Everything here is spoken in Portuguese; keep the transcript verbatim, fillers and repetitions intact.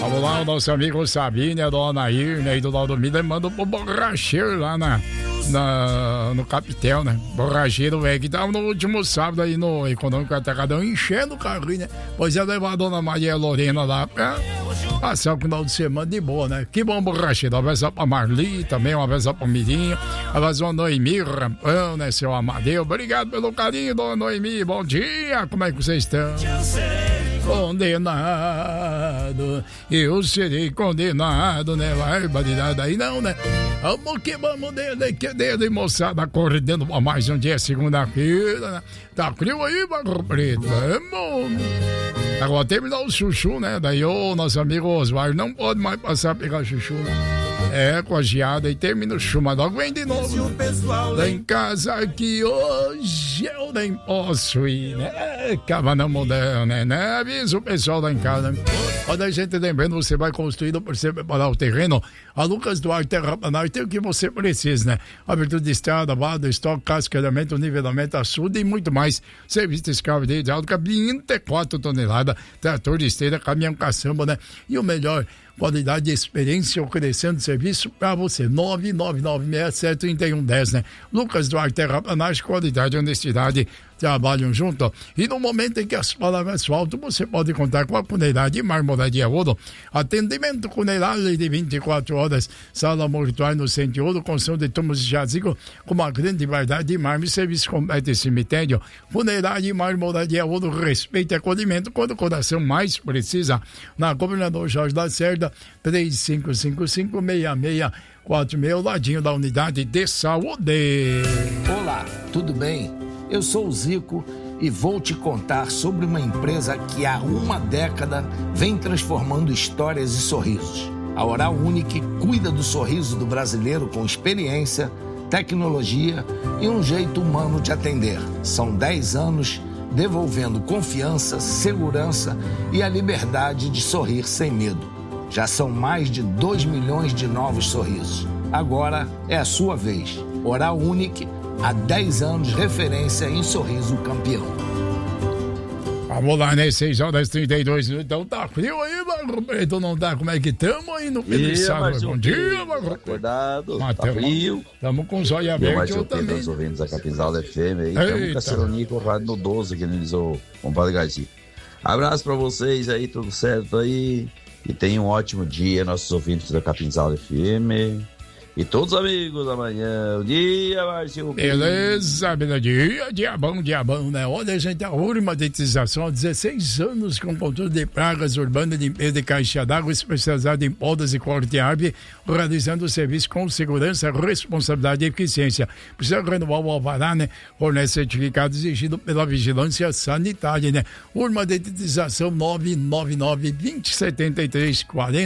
Vamos lá, o nosso amigo Sabine, a dona Anair, né, e do lado do Mida, manda pro borracheiro lá na, na, no Capitel, né? Borracheiro, velho, que tava no último sábado aí no Econômico Atacadão, enchendo o carrinho, né? Pois é, levar a dona Maria Lorena lá pra passar o final de semana de boa, né? Que bom, borracheiro. Um abraço pra Marli também, um abraço pra Mirinho, um abraço pra Noemi Rampão, né, seu Amadeu. Obrigado pelo carinho, dona Noemi. Bom dia, como é que vocês estão? Condenado, eu serei condenado, né? Barbaridade aí não, né? Vamos que vamos dele, que dele, moçada, acordando pra mais um dia, segunda-feira, né? Tá frio aí, Barro Preto? Vamos! Agora terminar o chuchu, né? Daí o nosso amigo Oswaldo não pode mais passar a pegar chuchu, né? É, com a geada e termina o chuchu, mas logo vem de novo. Lá em casa que hoje eu nem posso ir, né? Cabana moderna, né? Avisa o pessoal lá em casa. Quando a gente lembrando, você vai construindo para você preparar o terreno. A Lucas Duarte Terraplanagem tem o que você precisa, né? Abertura de estrada, vado, estoque, cascalhamento, nivelamento, açude e muito mais. Serviço de escravo de hidráulica, vinte e quatro toneladas, trator de esteira, caminhão caçamba, né? E o melhor, qualidade e experiência oferecendo serviço para você. nove nove nove seis sete três um um zero, né? Lucas Duarte Terraplanagem, qualidade e honestidade trabalham junto. E no momento em que as palavras faltam, você pode contar com a Cuneiragem Marmoraria Ouro. Atendimento Cuneiragem de vinte e quatro horas. Sala mortuária no Centro de Ouro, construção de túmulos de jazigo com uma grande variedade de mármore, serviço completo e cemitério. Cuneiragem Marmoraria Ouro, respeito e acolhimento quando o coração mais precisa. Na Governador Jorge Lacerda, três cinco cinco cinco, seis seis quatro seis, ladinho da unidade de saúde. Olá, tudo bem? Eu sou o Zico e vou te contar sobre uma empresa que há uma década vem transformando histórias e sorrisos. A Oral Unique cuida do sorriso do brasileiro com experiência, tecnologia e um jeito humano de atender. São dez anos devolvendo confiança, segurança e a liberdade de sorrir sem medo. Já são mais de dois milhões de novos sorrisos. Agora é a sua vez. Oral Unique, há dez anos, referência em sorriso campeão. Vamos lá, né? seis horas e trinta e dois minutos. Então tá frio aí, Marco Preto, não tá? Como é que tamo aí no Pedro Sábado? Bom dia, Marco Preto. Acordado, tá tamo, frio. Tamo com os olhos abertos, eu também. Estamos ouvindo a Capinzal F M aí. Estamos com a Ceronico Rádio no doze, que ele diz o compadre Garcia. Abraço pra vocês aí, tudo certo aí. E tenham um ótimo dia, nossos ouvintes da Capinzal F M. E todos os amigos da manhã. Bom dia, Márcio. Beleza, beleza. Dia, dia bom, dia bom, né? Olha, gente, a Urbanetização há dezesseis anos com controle de pragas urbanas, limpeza de caixa d'água, especializada em podas e corte de árvore, realizando o serviço com segurança, responsabilidade e eficiência. Precisa renovar o alvará, né? Fornece certificado exigido pela vigilância sanitária, né? Urbanetização nove nove nove, vinte, setenta e três, quarenta.